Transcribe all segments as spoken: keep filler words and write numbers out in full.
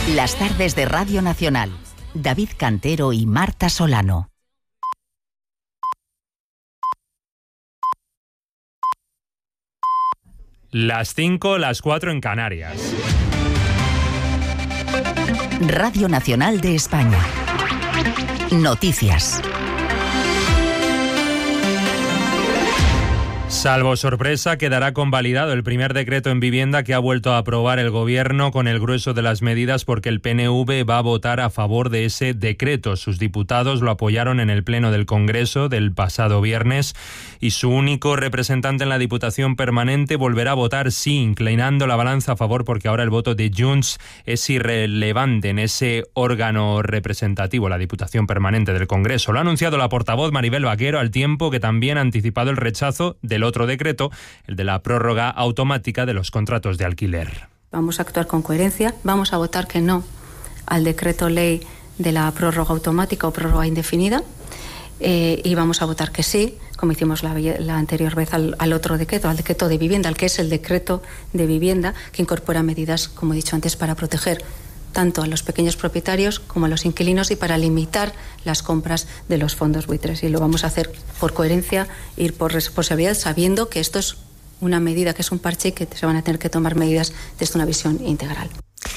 Las tardes de Radio Nacional. David Cantero y Marta Solano. Las cinco, las cuatro en Canarias. Radio Nacional de España. Noticias. Salvo sorpresa, quedará convalidado el primer decreto en vivienda que ha vuelto a aprobar el Gobierno con el grueso de las medidas, porque el P N V va a votar a favor de ese decreto. Sus diputados lo apoyaron en el Pleno del Congreso del pasado viernes y su único representante en la Diputación Permanente volverá a votar sí, inclinando la balanza a favor, porque ahora el voto de Junts es irrelevante en ese órgano representativo, la Diputación Permanente del Congreso. Lo ha anunciado la portavoz Maribel Vaquero, al tiempo que también ha anticipado el rechazo del otro decreto, el de la prórroga automática de los contratos de alquiler. Vamos a actuar con coherencia, vamos a votar que no al decreto ley de la prórroga automática o prórroga indefinida eh, y vamos a votar que sí, como hicimos la, la anterior vez al, al otro decreto, al decreto de vivienda, al que es el decreto de vivienda, que incorpora medidas, como he dicho antes, para proteger tanto a los pequeños propietarios como a los inquilinos y para limitar las compras de los fondos buitres. Y lo vamos a hacer por coherencia, ir por responsabilidad, sabiendo que esto es una medida, que es un parche y que se van a tener que tomar medidas desde una visión integral.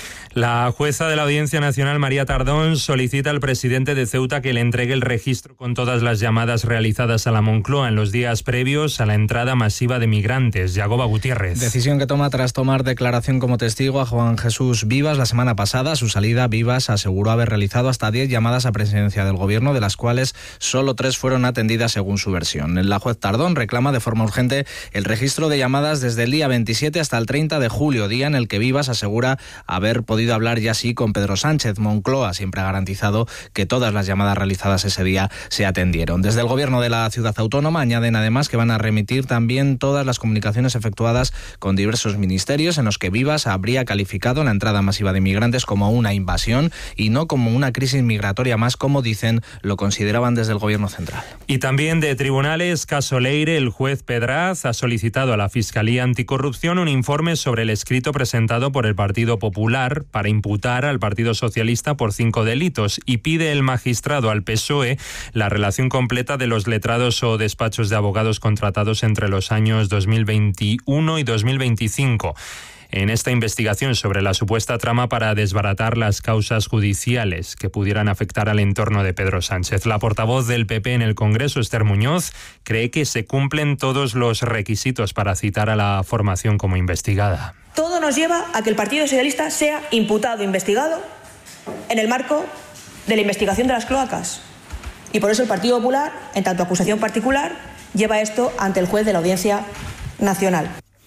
La jueza de la Audiencia Nacional, María Tardón, solicita al presidente de Ceuta que le entregue el registro con todas las llamadas realizadas a la Moncloa en los días previos a la entrada masiva de migrantes. Yagoba Gutiérrez. Decisión que toma tras tomar declaración como testigo a Juan Jesús Vivas la semana pasada. A su salida, Vivas aseguró haber realizado hasta diez llamadas a presidencia del Gobierno, de las cuales solo tres fueron atendidas según su versión. La juez Tardón reclama de forma urgente el registro de llamadas desde el día veintisiete hasta el treinta de julio, día en el que Vivas asegura haber podido hablar ya sí con Pedro Sánchez. Moncloa siempre ha garantizado que todas las llamadas realizadas ese día se atendieron. Desde el Gobierno de la Ciudad Autónoma añaden además que van a remitir también todas las comunicaciones efectuadas con diversos ministerios en los que Vivas habría calificado la entrada masiva de inmigrantes como una invasión y no como una crisis migratoria más, como dicen, lo consideraban desde el Gobierno central. Y también de tribunales, caso Leire, el juez Pedraz ha solicitado a la Fiscalía Anticorrupción un informe sobre el escrito presentado por el Partido Popular para imputar al Partido Socialista por cinco delitos, y pide el magistrado al P S O E la relación completa de los letrados o despachos de abogados contratados entre los años dos mil veintiuno y dos mil veinticinco. En esta investigación sobre la supuesta trama para desbaratar las causas judiciales que pudieran afectar al entorno de Pedro Sánchez. La portavoz del P P en el Congreso, Esther Muñoz, cree que se cumplen todos los requisitos para citar a la formación como investigada. Todo nos lleva a que el Partido Socialista sea imputado, investigado, en el marco de la investigación de las cloacas. Y por eso el Partido Popular, en tanto acusación particular, lleva esto ante el juez de la Audiencia Nacional.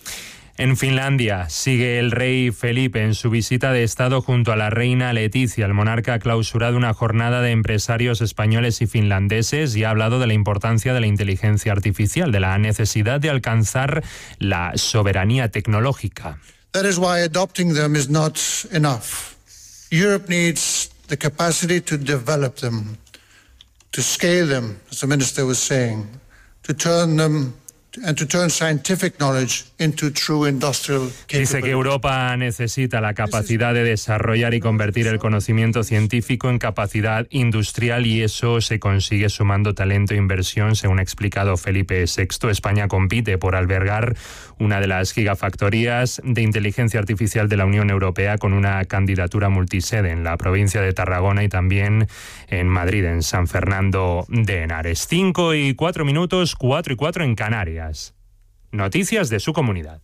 En Finlandia sigue el rey Felipe en su visita de Estado junto a la reina Leticia. El monarca ha clausurado una jornada de empresarios españoles y finlandeses y ha hablado de la importancia de la inteligencia artificial, de la necesidad de alcanzar la soberanía tecnológica. That is why adopting them is not enough. Europe needs the capacity to develop them, to scale them, as the minister was saying, to turn them and to turn scientific knowledge into true industrial capability. Dice que Europa necesita la capacidad de desarrollar y convertir el conocimiento científico en capacidad industrial, y eso se consigue sumando talento e inversión, según ha explicado Felipe sexto. España compite por albergar una de las gigafactorías de inteligencia artificial de la Unión Europea, con una candidatura multisede en la provincia de Tarragona y también en Madrid, en San Fernando de Henares. Cinco y cuatro minutos, cuatro y cuatro en Canarias. Noticias de su comunidad.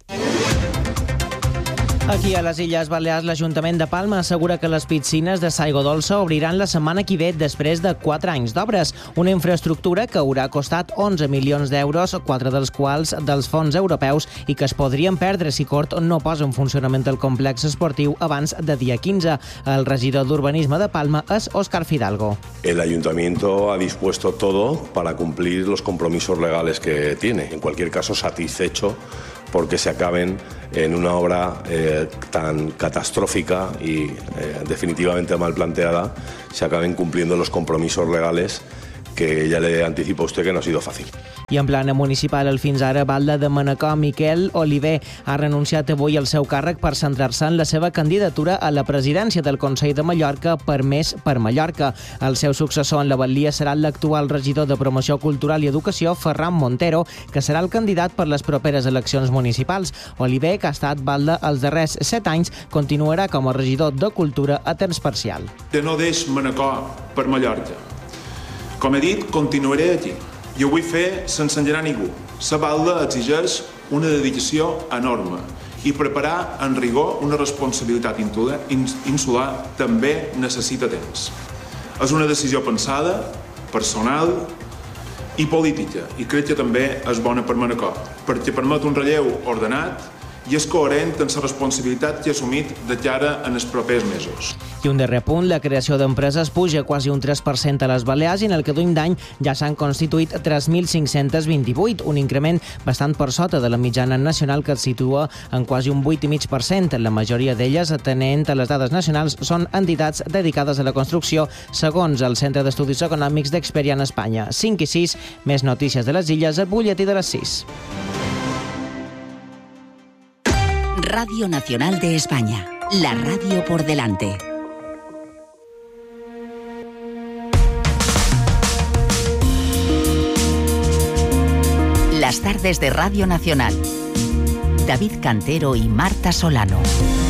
Aquí a les Illes Balears, l'Ajuntament de Palma assegura que les piscines de s'aigua dolça obriran la setmana que ve després de quatre anys d'obres. Una infraestructura que haurà costat onze milions d'euros, quatre dels quals dels fons europeus, i que es podrien perdre si Cort no posa en funcionament el complex esportiu abans de dia quinze. El regidor d'Urbanisme de Palma és Óscar Fidalgo. El Ayuntamiento ha dispuesto todo para cumplir los compromisos legales que tiene. En cualquier caso, satisfecho porque se acaben en una obra eh, tan catastrófica y eh, definitivamente mal planteada, se acaben cumpliendo los compromisos legales, que ya le anticipo a usted que no ha sido fácil. I en plana municipal, el fins ara alcalde de Manacor, Miquel Oliver, ha renunciat avui al seu càrrec per centrar-se en la seva candidatura a la presidència del Consell de Mallorca per Més per Mallorca. El seu successor en la batllia serà l'actual regidor de Promoció Cultural i Educació, Ferran Montero, que serà el candidat per les properes eleccions municipals. Oliver, que ha estat alcalde els darrers set anys, continuarà com a regidor de Cultura a temps parcial. Que no deix Manacor per Mallorca. Com he dit, continuaré aquí. I ho vull fer sense engerar ningú. Ser alcalde exigeix una dedicació enorme i preparar en rigor una responsabilitat insular també necessita temps. És una decisió pensada, personal i política, i crec que també és bona per Manacor, perquè permet un relleu ordenat i és coherent amb la responsabilitat que ha assumit de cara en els propers mesos. I un darrer punt, la creació d'empreses puja quasi un tres per cent a les Balears i en el que d'un d'any ja s'han constituït tres mil cinc-cents vint-i-vuit, un increment bastant per sota de la mitjana nacional que es situa en quasi un vuit coma cinc per cent. La majoria d'elles, atenent a les dades nacionals, són entitats dedicades a la construcció, segons el Centre d'Estudis Econòmics d'Experian Espanya. cinc i sis, més notícies de les illes, el butlletí de les sis. Radio Nacional de España, la radio por delante. Las tardes de Radio Nacional. David Cantero y Marta Solano.